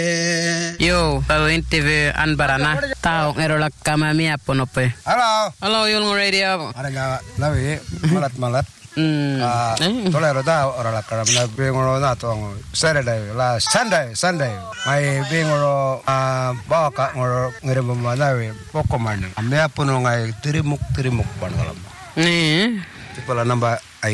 Yo, kalau TV Anbarana, tahu ngerolak kami apa nope? Halo, Yul Radio. Ada nggak lawi malat. Tolong tahu orang lah karena benar bingoro na tuang Sunday. Mai bingoro bawa kak ngoro ngirim mana we pokoknya. Ambil apa nongai tirimuk pan kalau. Nih. Tipe lah nambah 8.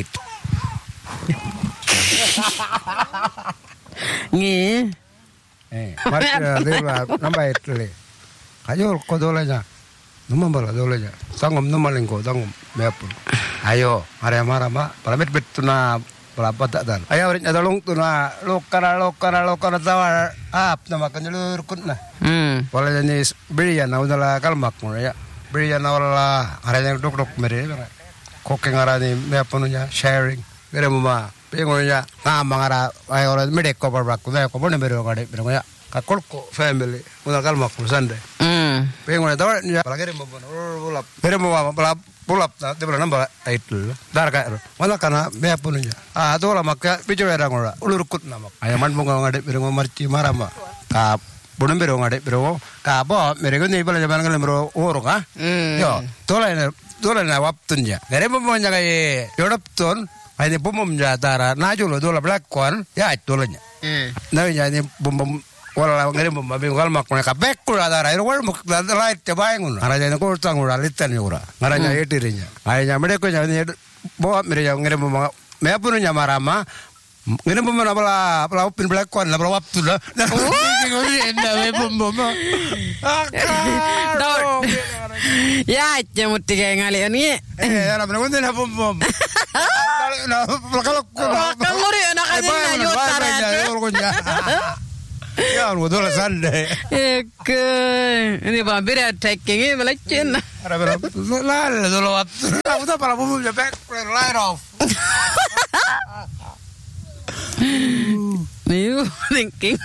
Nih. Mari nambah 8 le. Ayo kau dolanya. Numang bala dolanya. Sangom numalin ko sangom meapun. Ayo, marah mak. Palamit betuna berapa tak dan. Ayo urit nyadolong tuna lokara tawar ap nama kanjulur kutna. Wala jenis berian na udala kalmak mo ya. Berian na wala aranya dok mere. Koke ngarani meapununya sharing. Mere mama pengonya ngamangara ayo ora medek ko barbak ko ko bone bero ngade bero ya. Kakolko family udala kalmak mo Sunday. Pengonya tawar ya palagere mo bulap. Mere mama pulap na tebra namba aitul dar ka wala kana me apununya dola makka bicara ngora ulurkut namak ayaman bunga ngade birengo marci marama ka bonum bero ngade bero ka bo merego ni bala jaban ngale bero oro ka yo dola na waptunya gare mo nya kay yodapton ay ni bumum ja dara najulo dola black one ya dolanya na nya ni bum wala ngere mo mabi ngal mak ka bekku adara iro wal mak da light te baengun araja ko tangura litan yura araja etirinya ayanya mede ko nyani bo mere ya ngere mo me apunu nya marama ngere mo na bala upin black one la bala waptu la enda me bom Ya, jamu tiga ngali ani. Ana bener na bom na kalau nguri anak ani yo tara. Ya, udah lah Sunday. Ini vampir attacking ini melacin. Ada berapa? Lah, dulu waktu. Aku tuh para bumbu jepek, light off. Nih, thinking.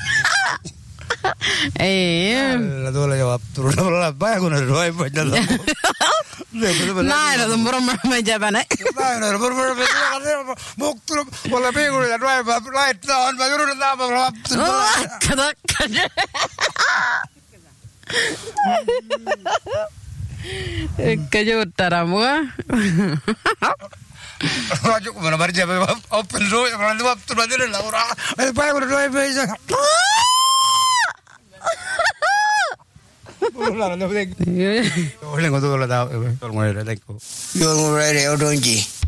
Lah, dulu jawab turun lah, banyak guna doa banyak lah. Nah, itu sembrono meja mana? Nah, sembrono meja. Bukti, bola pinggul ya doa light down, baru udah tambah waktu. Kata. Kayu taramu. Rajuk mana barja open door, mana waktu nanti lah orang. Banyak guna doa meja. Boleh ngotot lah tahu, kalau mau ada teko. Yo Radio Donji.